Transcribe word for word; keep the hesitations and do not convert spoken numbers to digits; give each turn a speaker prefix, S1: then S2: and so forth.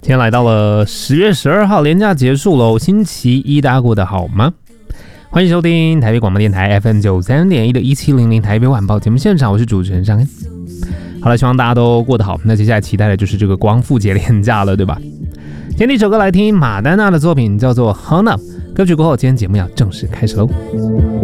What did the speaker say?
S1: 今天来到了十月十二号，连假结束喽，星期一大家过得好吗？欢迎收听台北广播电台 F M 九三点一的一七零零台北晚报节目现场，我是主持人尚恩。好了，希望大家都过得好。那接下来期待的就是这个光复节连假了，对吧？今天第一首歌来听马丹娜的作品，叫做《Hung Up》。歌曲过后，今天节目要正式开始喽。